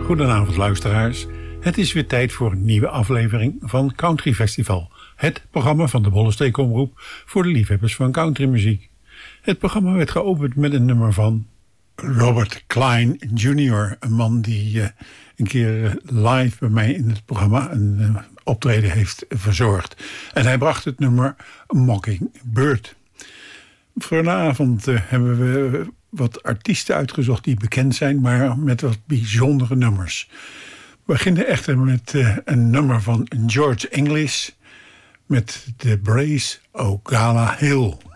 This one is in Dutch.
Goedenavond luisteraars. Het is weer tijd voor een nieuwe aflevering van Country Festival. Het programma van de Bollensteekomroep voor de liefhebbers van countrymuziek. Het programma werd geopend met een nummer van Robert Klein Jr. Een man die een keer live bij mij in het programma een optreden heeft verzorgd. En hij bracht het nummer Mockingbird. Vanavond hebben we wat artiesten uitgezocht die bekend zijn, maar met wat bijzondere nummers. We beginnen echter met een nummer van George English met The Brace O'Gala Hill.